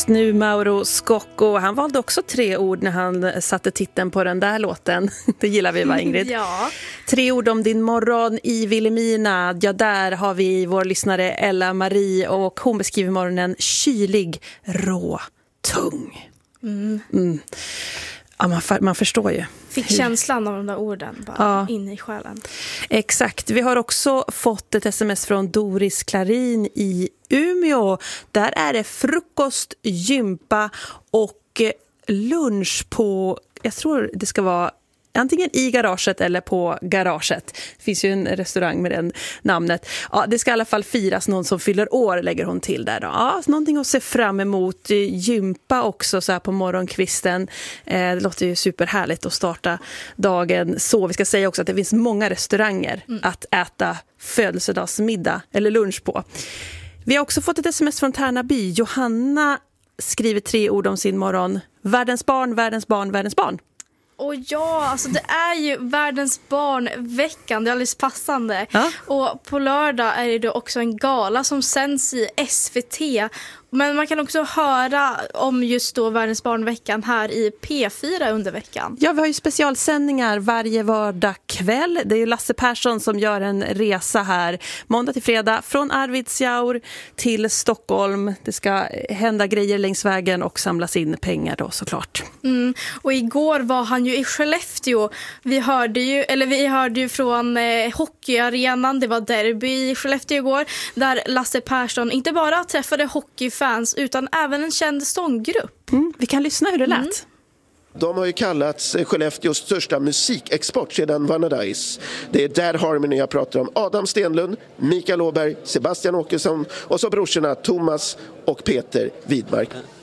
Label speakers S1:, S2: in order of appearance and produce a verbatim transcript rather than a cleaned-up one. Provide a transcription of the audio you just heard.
S1: just nu Mauro Scocco. Han valde också tre ord när han satte titeln på den där låten. Det gillar vi, va, Ingrid?
S2: Ja.
S1: Tre ord om din morgon i Vilhelmina. Ja, där har vi vår lyssnare Ella Marie och hon beskriver morgonen kylig, rå, tung.
S2: Mm.
S1: Mm. Ja, man, man förstår ju.
S2: Fick känslan av de där orden bara ja. in i själen.
S1: Exakt. Vi har också fått ett sms från Doris Klarin i Umeå. Där är det frukost, gympa och lunch på, jag tror det ska vara antingen i garaget eller på garaget. Det finns ju en restaurang med den namnet. Ja, det ska i alla fall firas någon som fyller år, lägger hon till där då. Ja, någonting att se fram emot. Gympa också så här på morgonkvisten. Eh, det låter ju superhärligt att starta dagen så. Vi ska säga också att det finns många restauranger mm. att äta födelsedagsmiddag eller lunch på. Vi har också fått ett sms från Tärnaby. Johanna skriver tre ord om sin morgon. Världens barn, världens barn, världens barn.
S2: Och ja, alltså det är ju världens barnveckan, det är alldeles passande. Ja. Och på lördag är det då också en gala som sänds i S V T. Men man kan också höra om just då världens barnveckan här i P fyra under veckan. Ja, vi har ju specialsändningar varje vardag kväll. Det är ju Lasse Persson som gör en resa här måndag till fredag från Arvidsjaur till Stockholm. Det ska hända grejer längs vägen och samlas in pengar då såklart. Mm. Och igår var han ju i Skellefteå. Vi hörde ju, eller vi hörde ju från eh, hockeyarenan. Det var derby i Skellefteå igår. Där Lasse Persson inte bara träffade hockeyfans utan även en känd sånggrupp. Mm, vi kan lyssna hur det lät. Mm.
S3: De har ju kallats Skellefteås största musikexport sedan Vanadais. Det är Dad Harmony jag pratar om. Adam Stenlund, Mikael Åberg, Sebastian Åkesson och så brorsorna Thomas och Peter Widmark.